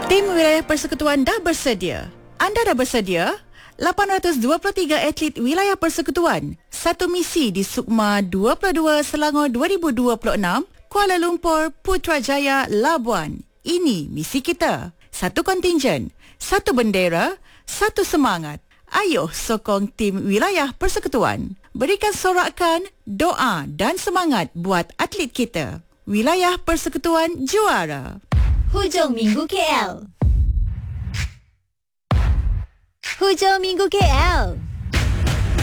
Tim Wilayah Persekutuan dah bersedia. Anda dah bersedia? 823 atlet Wilayah Persekutuan, satu misi di Sukma 22 Selangor 2026, Kuala Lumpur, Putrajaya, Labuan. Ini misi kita. Satu kontingen, satu bendera, satu semangat. Ayuh sokong tim Wilayah Persekutuan. Berikan sorakan, doa dan semangat buat atlet kita. Wilayah Persekutuan juara. Hujung Minggu KL. Hujung Minggu KL.